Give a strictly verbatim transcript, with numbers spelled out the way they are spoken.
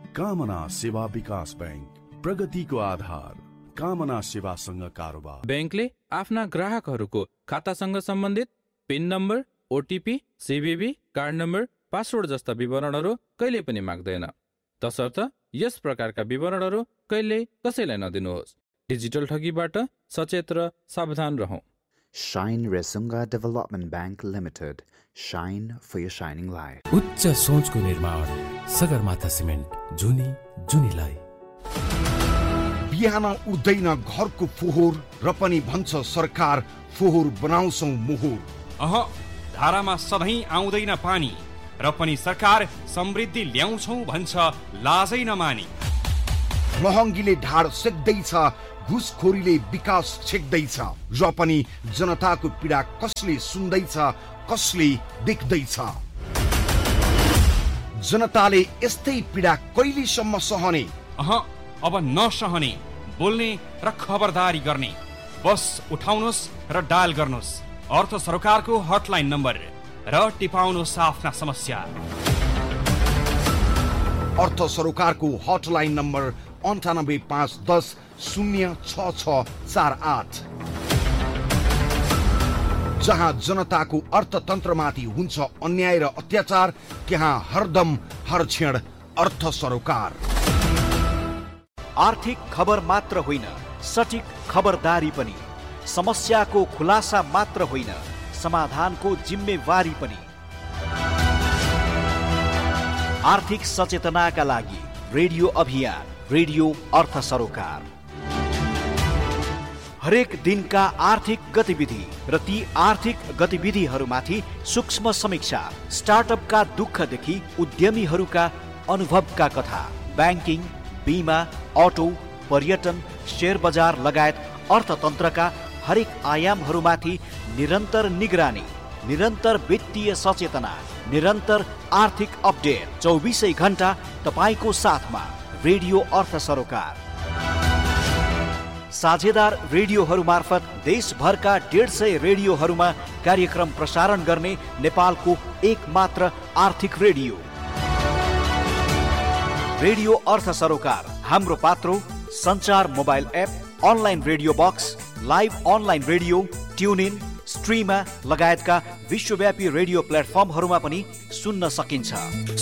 कामना सेवा विकास बैंक, प्रगतिको आधार। कामना सेवासँग कारोबार। बैंकले आफ्ना ग्राहकहरूको खातासँग सम्बन्धित pin number, OTP, सीभीबी, card number, password जस्ता विवरणहरू कहिले पनि माग्दैन। तसर्थ यस प्रकारका विवरणहरू कहिले कसैलाई नदिनुहोस्। डिजिटल ठगीबाट सचेत र सावधान रहौं। Shine Resunga Development Bank Limited. Shine for your shining light. उच्च सोचको निर्माण सगरमाथा सिमेन्ट, जुनी जुनीलाई। बिहान उठ्दैन घरको फोहोर र पनि भन्छ सरकार फोहोर बनाउँछौ मोहोर। अह धारामा सधैँ आउँदैन पानी र पनि सरकार समृद्धि ल्याउँछौ भन्छ लाजै नमानी। महँगीले ढाड सेक्दैछ, घुसखोरीले विकास छेक्दैछ र पनि जनताको पीडा कसले सुन्दैछ, कसले देख्दैछ। जनताले यस्तै पीडा कहिलेसम्म सहने? अह अब नसहने, बोल्ने र खबरदारी गर्ने। बस उठाउनुहोस् र डायल गर्नुहोस् अर्थ सरकारको हटलाइन नम्बर र टिपाउनुहोस् आफ्ना समस्या। अर्थ सरकारको हटलाइन नम्बर अन्ठानब्बे पाँच दस शून्य छ छ चार आठ, जहाँ जनताको अर्थतन्त्रमाथि हुन्छ अन्याय र अत्याचार, त्यहाँ हरदम हर क्षण अर्थ सरोकार। आर्थिक खबर मात्र होइन, सटीक खबरदारी पनि। समस्याको खुलासा मात्र होइन, समाधानको जिम्मेवारी पनि। आर्थिक सचेतनाका लागि रेडियो अभियान, रेडियो अर्थ सरोकार। हरेक दिनका आर्थिक गतिविधि र ती आर्थिक गतिविधिहरूमाथि सूक्ष्म समीक्षा, स्टार्टअपका दुःखदेखि उद्यमीहरूका अनुभवका कथा, ब्याङ्किङ, बीमा, अटो, पर्यटन, शेयर बजार लगायत अर्थतन्त्रका हरेक आयामहरूमाथि निरन्तर निगरानी, निरन्तर वित्तीय सचेतना, निरन्तर आर्थिक अपडेट, चौबिसै घण्टा तपाईँको साथमा रेडियो अर्थ सरोकार। साझेदार रेडियोहरू मार्फत देशभरका डेढ सय रेडियोहरूमा कार्यक्रम प्रसारण गर्ने नेपालको एक मात्र आर्थिक रेडियो। रेडियो अर्थ सरोकार। हाम्रो पात्रो सञ्चार mobile app, online radio box, live online radio, tune in, स्ट्रिमा लगायतका विश्वव्यापी रेडियो प्लेटफर्महरूमा पनि सुन्न सकिन्छ।